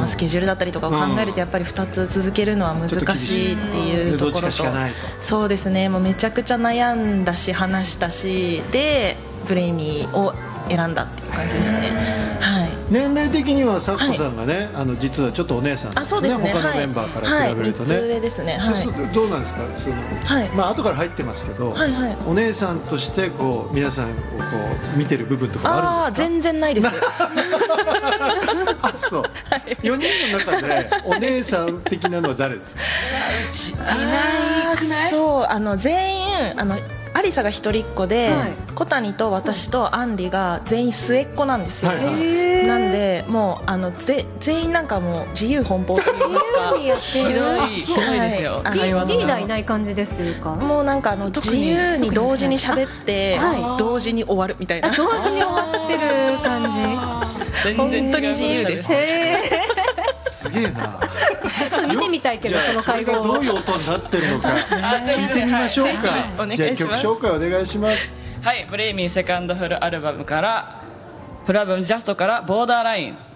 スケジュールだったりとかを考えるとやっぱり2つ続けるのは難しいっていうところと、 どっちかしかないと。 そうですね、もうめちゃくちゃ悩んだし話したしでブレイミーを選んだっていう感じですね。はい、 年齢的にはサッコさんがね、実はちょっとお姉さんですね。 そうですね、 他のメンバーから比べるとね、 3つ上ですね。 どうなんですか、後から入ってますけど、お姉さんとしてこう皆さんをこう見てる部分とかもあるんですか？ 全然ないです。 そう、4人の中でお姉さん的なのは誰ですか？ いないくない？ そう全員アリサが一人っ子で、小谷と私とアンリが全員末っ子なんですよ。なんでもう全員なんかもう自由奔放といいますか、 ひどいですよ。 リーダーいない感じですか？ もうなんか自由に同時に喋って同時に終わるみたいな。 同時に終わってる感じ。 本当に自由です。 すげえな。 ちょっと見てみたいけど、その会合それがどういう音になってるのか聞いてみましょうか。じゃあ曲紹介お願いします。 はい、ブレイミーセカンドフルアルバムから、フルアルバムジャストからボーダーライン。